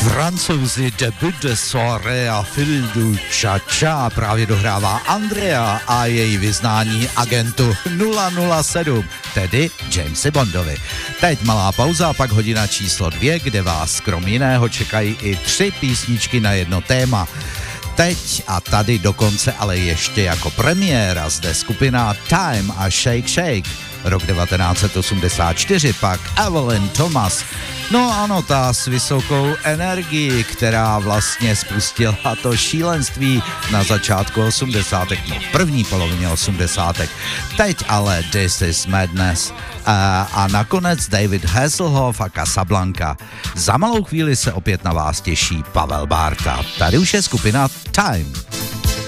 Francouzi Debut de soirée a Fil du Cha-Cha právě dohrává Andrea a její vyznání agentu 007, tedy Jamesi Bondovi. Teď malá pauza a pak hodina číslo 2, kde vás krom jiného čekají i 3 písničky na jedno téma. Teď a tady dokonce ale ještě jako premiéra zde skupina Time a Shake Shake. Rok 1984 pak Evelyn Thomas. No ano, ta s vysokou energií, která vlastně spustila to šílenství na začátku 80. no první polovině 80. Teď ale This is Madness. A nakonec David Hasselhoff a Casablanca. Za malou chvíli se opět na vás těší Pavel Bárta. Tady už je skupina Time.